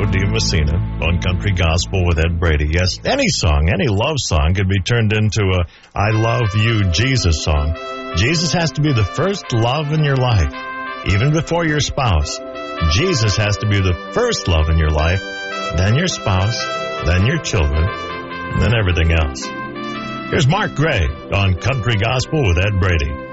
Dee Messina on Country Gospel with Ed Brady. Yes, any song, any love song could be turned into a I Love You Jesus song. Jesus has to be the first love in your life, even before your spouse. Jesus has to be the first love in your life, then your spouse, then your children, and then everything else. Here's Mark Gray on Country Gospel with Ed Brady.